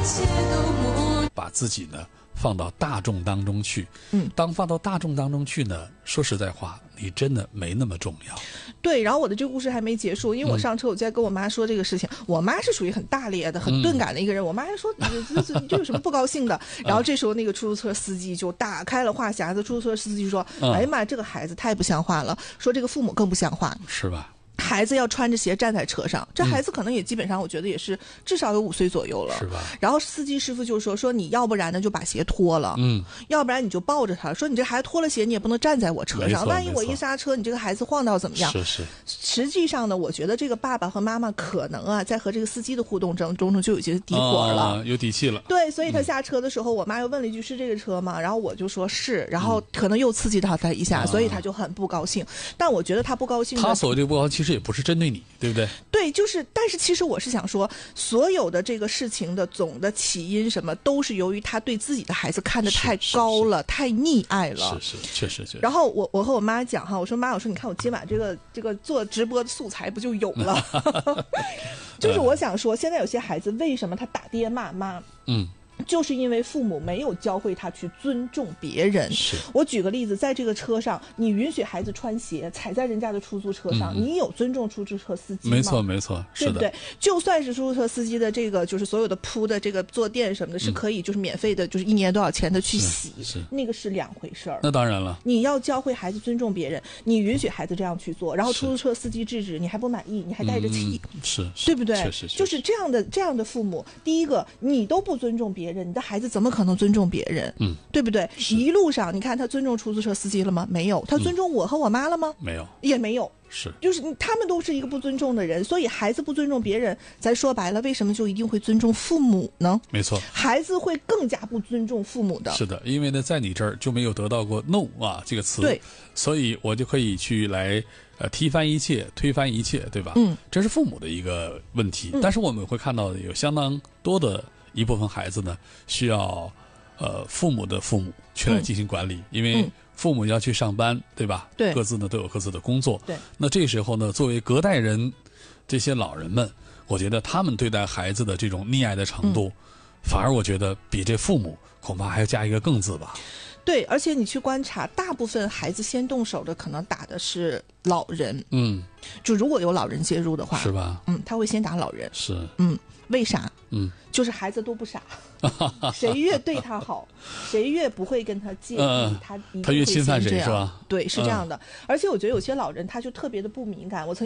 把自己呢放到大众当中去。当放到大众当中去呢，说实在话，你真的没那么重要。 对，然后我的这个故事还没结束，因为我上车我就在跟我妈说这个事情。我妈是属于很大咧的、很钝感的一个人。我妈还说这有什么不高兴的？然后这时候那个出租车司机就打开了话匣子，出租车司机说：“哎呀妈，这个孩子太不像话了，说这个父母更不像话， 是吧？” 孩子要穿着鞋站在车上，这孩子可能也基本上我觉得也是至少有5岁左右了， 是吧？ 然后司机师傅就说你要不然呢就把鞋脱了，要不然你就抱着他，说你这孩子脱了鞋你也不能站在我车上，万一我一刹车你这个孩子晃到怎么样？ 是。 实际上呢，我觉得这个爸爸和妈妈可能啊在和这个司机的互动中就有些底火了， 有底气了。 对，所以他下车的时候，我妈又问了一句：“是这个车吗？”然后我就说是，然后可能又刺激到他一下，所以他就很不高兴。但我觉得他不高兴， 他所谓的不高兴其实也不是针对你，对不对？ 对，就是，但是其实我是想说，所有的这个事情的总的起因什么，都是由于他对自己的孩子看得太高了，太溺爱了。 是，确实。 然后我和我妈讲哈，我说妈，我说你看我今晚这个做直播的素材不就有了？就是我想说，现在有些孩子为什么他打爹骂妈？就是因为父母没有教会他去尊重别人。我举个例子，在这个车上，你允许孩子穿鞋踩在人家的出租车上，你有尊重出租车司机吗？ 没错， 对不对？就算是出租车司机的这个就是所有的铺的这个坐垫什么的，是可以就是免费的，就是1年多少钱的去洗，那个是2回事儿。 那当然了， 你要教会孩子尊重别人，你允许孩子这样去做，然后出租车司机制止你还不满意，你还带着气，对不对？ 确实就是这样的父母，第一个你都不尊重别人，你的孩子怎么可能尊重别人？对不对？一路上你看他尊重出租车司机了吗？没有。他尊重我和我妈了吗？ 没有， 也没有。 就是他们都是一个不尊重的人，所以孩子不尊重别人，咱说白了，为什么就一定会尊重父母呢？ 没错， 孩子会更加不尊重父母的。 是的，因为呢，在你这儿就没有得到过 “no” 这个词， 对， 所以我就可以去来踢翻一切，推翻一切，对吧？这是父母的一个问题，但是我们会看到有相当多的一部分孩子呢，需要父母的父母去来进行管理，因为父母要去上班，对吧？ 对， 各自呢都有各自的工作。 对， 那这时候呢，作为隔代人，这些老人们，我觉得他们对待孩子的这种溺爱的程度，反而我觉得比这父母恐怕还要加一个"更"字吧。 对，而且你去观察，大部分孩子先动手的可能打的是老人。就如果有老人介入的话， 是吧？ 他会先打老人。 是。 为啥？就是孩子都不傻，谁越对他好，谁越不会跟他介意，他越侵犯谁是吧？ 对，是这样的。而且我觉得有些老人他就特别的不敏感。我曾